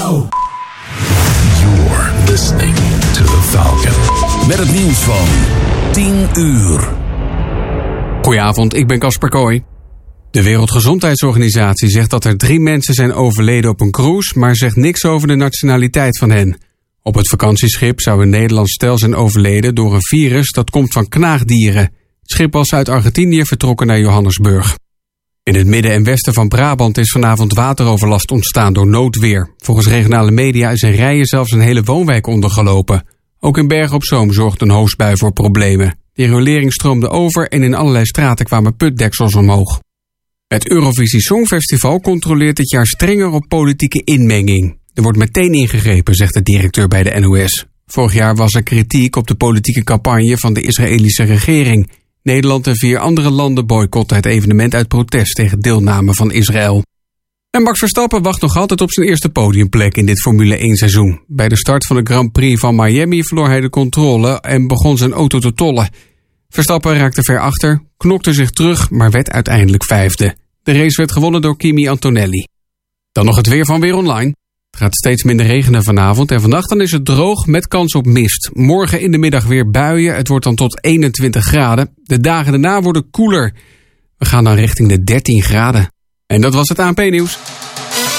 You're listening to The Falcon. Met het nieuws van 10 uur. Goedenavond, ik ben Casper Kooi. De Wereldgezondheidsorganisatie zegt dat er 3 mensen zijn overleden op een cruise, maar zegt niks over de nationaliteit van hen. Op het vakantieschip zou een Nederlands stel zijn overleden door een virus dat komt van knaagdieren. Het schip was uit Argentinië vertrokken naar Johannesburg. In het midden en westen van Brabant is vanavond wateroverlast ontstaan door noodweer. Volgens regionale media is in Rijen zelfs een hele woonwijk ondergelopen. Ook in Bergen op Zoom zorgde een hoosbui voor problemen. De riolering stroomde over en in allerlei straten kwamen putdeksels omhoog. Het Eurovisie Songfestival controleert dit jaar strenger op politieke inmenging. Er wordt meteen ingegrepen, zegt de directeur bij de NOS. Vorig jaar was er kritiek op de politieke campagne van de Israëlische regering. Nederland en 4 andere landen boycotten het evenement uit protest tegen deelname van Israël. En Max Verstappen wacht nog altijd op zijn eerste podiumplek in dit Formule 1 seizoen. Bij de start van de Grand Prix van Miami verloor hij de controle en begon zijn auto te tollen. Verstappen raakte ver achter, knokte zich terug, maar werd uiteindelijk 5e. De race werd gewonnen door Kimi Antonelli. Dan nog het weer van Weer Online. Het gaat steeds minder regenen vanavond en vannacht dan is het droog met kans op mist. Morgen in de middag weer buien, het wordt dan tot 21 graden. De dagen daarna worden koeler. We gaan dan richting de 13 graden. En dat was het ANP-nieuws.